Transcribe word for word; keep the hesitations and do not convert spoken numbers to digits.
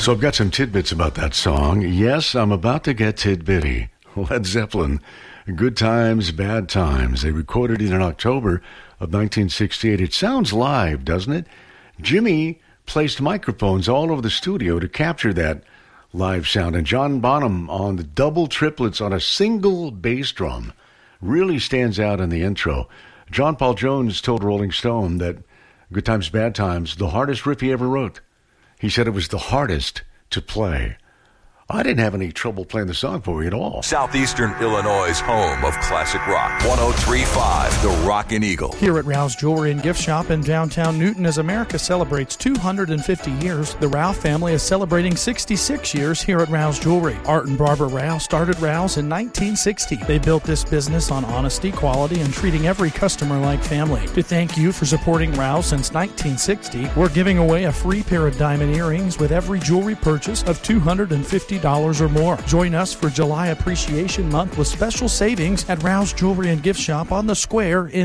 So I've got some tidbits about that song. Yes, I'm about to get tidbitty. Led Zeppelin, Good Times, Bad Times. They recorded it in October of nineteen sixty-eight. It sounds live, doesn't it? Jimmy placed microphones all over the studio to capture that live sound. And John Bonham on the double triplets on a single bass drum really stands out in the intro. John Paul Jones told Rolling Stone that Good Times, Bad Times, the hardest riff he ever wrote. He said it was the hardest to play. I didn't have any trouble playing the song for you at all. Southeastern Illinois' home of classic rock. one oh three point five, The Rockin' Eagle. Here at Rouse Jewelry and Gift Shop in downtown Newton, as America celebrates two hundred fifty years, the Rouse family is celebrating sixty-six years here at Rouse Jewelry. Art and Barbara Rouse started Rouse in nineteen sixty. They built this business on honesty, quality, and treating every customer like family. To thank you for supporting Rouse since nineteen sixty, we're giving away a free pair of diamond earrings with every jewelry purchase of two hundred fifty dollars or more. Join us for July Appreciation Month with special savings at Rouse Jewelry and Gift Shop on the Square in